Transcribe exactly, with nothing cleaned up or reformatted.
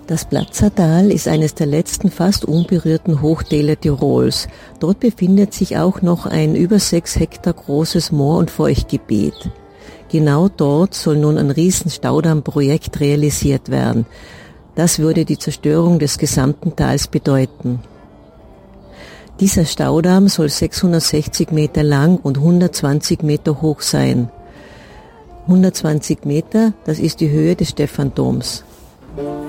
Das Platzertal ist eines der letzten fast unberührten Hochtäler Tirols. Dort befindet sich auch noch ein über sechs Hektar großes Moor- und Feuchtgebiet. Genau dort soll nun ein Riesenstaudammprojekt realisiert werden. Das würde die Zerstörung des gesamten Tals bedeuten. Dieser Staudamm soll sechshundertsechzig Meter lang und hundertzwanzig Meter hoch sein. hundertzwanzig Meter, das ist die Höhe des Stephandoms.